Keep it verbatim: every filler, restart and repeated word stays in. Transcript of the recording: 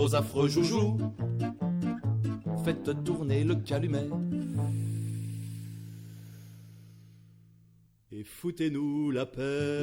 Aux affreux joujoux, faites tourner le calumet et foutez-nous la paix.